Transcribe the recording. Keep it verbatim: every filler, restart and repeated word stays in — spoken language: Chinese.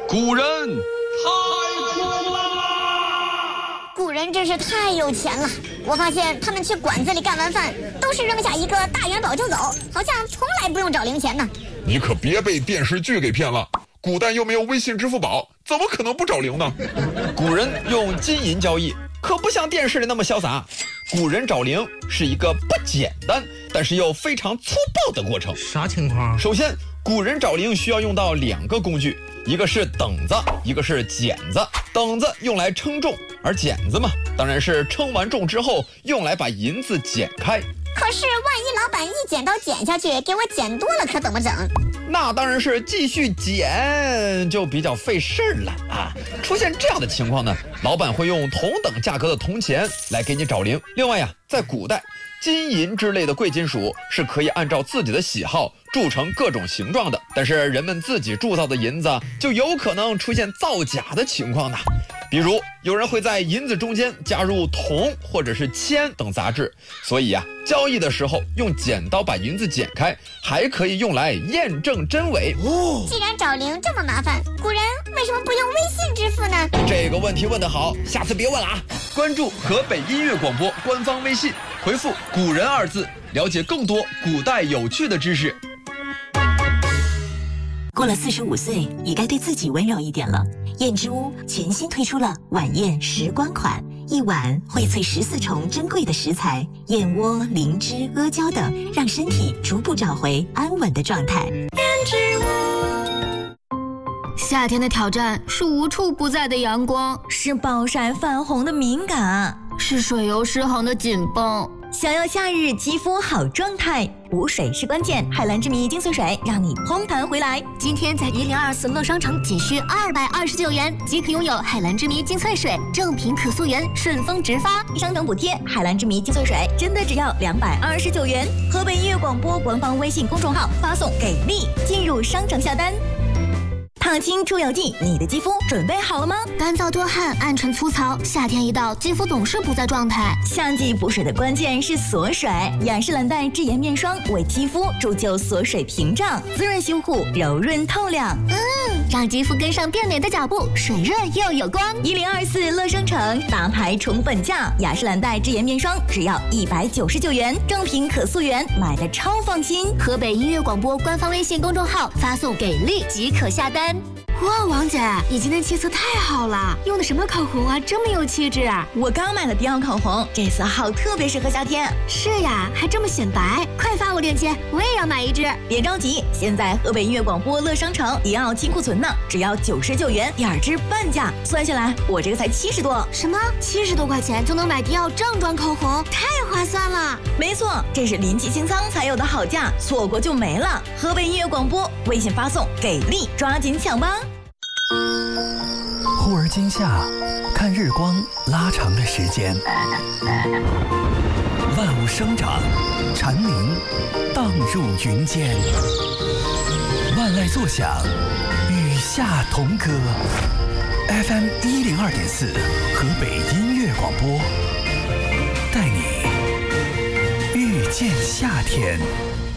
古人太苦了。 古人真是太有钱了。我发现他们去馆子里干完饭，都是扔下一个大元宝就走，好像从来不用找零钱呢。 你可别被电视剧给骗了，古代又没有微信、支付宝，怎么可能不找零呢？ 古人用金银交易，可不像电视里那么潇洒。古人找零是一个不简单，但是又非常粗暴的过程。 啥情况？ 首先，古人找零需要用到两个工具，一个是等子，一个是剪子。等子用来称重，而剪子嘛，当然是称完重之后用来把银子剪开。 可是万一老板一剪刀剪下去，给我剪多了，可怎么整？ 那当然是继续剪，就比较费事儿了啊！出现这样的情况呢，老板会用同等价格的铜钱来给你找零。另外呀，在古代，金银之类的贵金属是可以按照自己的喜好铸成各种形状的，但是人们自己铸造的银子就有可能出现造假的情况呢。比如有人会在银子中间加入铜或者是铅等杂质，所以啊，交易的时候用剪刀把银子剪开，还可以用来验证真伪。 哦，既然找零这么麻烦，古人为什么不用微信支付呢？ 这个问题问得好，下次别问了啊！关注河北音乐广播官方微信，回复“古人”二字，了解更多古代有趣的知识。 过了四十五岁，也该对自己温柔一点了。燕之屋全新推出了晚宴时光款，一碗荟萃十四重珍贵的食材，燕窝、灵芝、阿胶等，让身体逐步找回安稳的状态。燕之屋。 夏天的挑战是无处不在的阳光， 是暴晒泛红的敏感， 是水油失衡的紧绷。 想要夏日肌肤好状态，补水是关键。海蓝之谜精粹水让你嘭弹回来。 今天在一零二四乐商城仅需二百二十九元即可拥有海蓝之谜精粹水，正品可溯源，顺丰直发， 商城补贴。海蓝之谜精粹水真的只要两百二十九元。河北音乐广播官方微信公众号发送给力，进入商城下单。烫青出油剂，你的肌肤准备好了吗？ 干燥多汗、暗沉粗糙，夏天一到，肌肤总是不在状态。 夏季补水的关键是锁水，雅诗兰黛智颜面霜为肌肤铸就锁水屏障，滋润修护，柔润透亮。 嗯，让肌肤跟上变美的脚步，水润又有光。 一零二四乐商城大牌宠粉价，雅诗兰黛智颜面霜只要一百九十九元，正品可溯源，买的超放心。 河北音乐广播官方微信公众号发送给力即可下单。哇，王姐，你今天气色太好了，用的什么口红啊，这么有气质啊！ 我刚买的迪奥口红，这色号特别适合夏天。 是呀，还这么显白，快发我链接，我也要买一支。 别着急，现在河北音乐广播乐商城迪奥清库存呢，只要九十九元，第二支半价，算下来我这个才七十多。 什么？七十多块钱就能买迪奥正装口红，太划算了！ 没错，这是临期清仓才有的好价，错过就没了。河北音乐广播微信发送给力，抓紧抢吧！ 忽而今夏，看日光拉长的时间，万物生长，蝉鸣荡入云间，万籁作响，与夏同歌。F M 一零二点四，河北音乐广播，带你遇见夏天。